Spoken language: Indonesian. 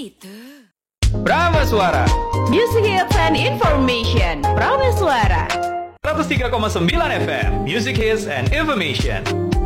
gitu. Prameswara Music hits and information. Prameswara 103,9 FM Music Hits and Information.